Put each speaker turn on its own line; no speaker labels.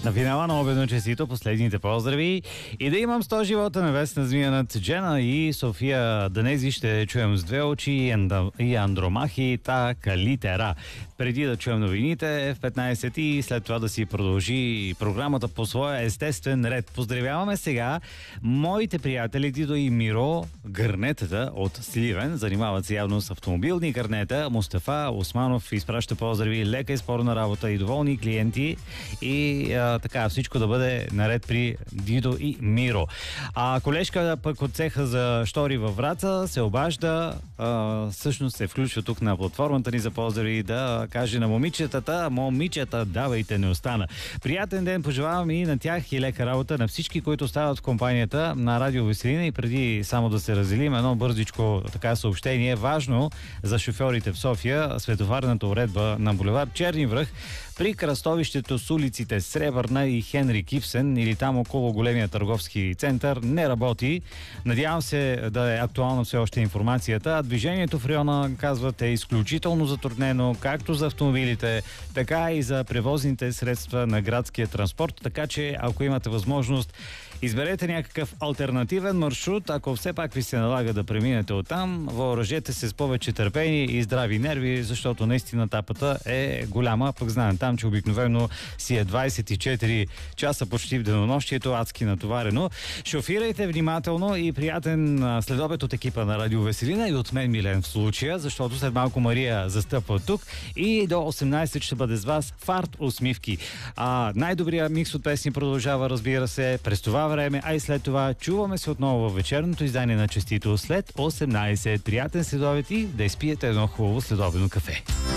На финала на обедно честито последните поздрави и да имам 100 живота на Весна Змиянът, Джена и София Данези ще чуем с две очи и Андромахи така литера. Преди да чуем новините в 15 и след това да си продължи програмата по своя естествен ред. Поздравяваме сега моите приятели Дидо и Миро, гърнетата от Сливен. Занимават се явно с автомобилни гърнета. Мустафа Османов изпраща поздрави, лека и спорна работа и доволни клиенти и така всичко да бъде наред при Дидо и Миро. Колежка пък от цеха за штори във Враца се обажда, всъщност се включва тук на платформата ни за поздрави да каже на момичета, давайте, не остана. Приятен ден пожелавам и на тях и лека работа на всички, които стават в компанията на Радио Веселина. И преди само да се разделим, едно бързичко така съобщение, важно за шофьорите в София, светофарната уредба на булевард Черни връх при кръстовището с улиците Сребърна и Хенри Кипсен или там около големия търговски център не работи. Надявам се да е актуална все още информацията. Движението в района, казват, е изключително затруднено, както за автомобилите, така и за превозните средства на градския транспорт. Така че, ако имате възможност, изберете някакъв алтернативен маршрут. Ако все пак ви се налага да преминете оттам, въоръжете се с повече търпение и здрави нерви, защото наистина тапата е голяма. Пък знаем там, че обикновено си е 24 часа почти в денонощието, адски натоварено. Шофирайте внимателно и приятен следобед от екипа на Радио Веселина и от мен, Милен, в случая, защото след малко Мария застъпва тук и до 18 ще бъде с вас фарт усмивки. Най-добрият микс от песни продължава, разбира се, през това време, а и след това чуваме се отново във вечерното издание на Честито след 18. Приятен следобед и да изпиете едно хубаво следобедно кафе.